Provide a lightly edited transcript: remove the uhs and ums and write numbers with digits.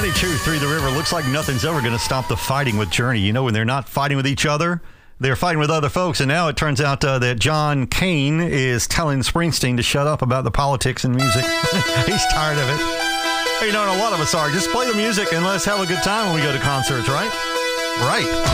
Journey 2 Through the River. Looks like nothing's ever going to stop the fighting with Journey. You know, when they're not fighting with each other, they're fighting with other folks. And now it turns out that John Cain is telling Springsteen to shut up about the politics and music. He's tired of it. You know, and a lot of us are. Just play the music and let's have a good time when we go to concerts, right? Right.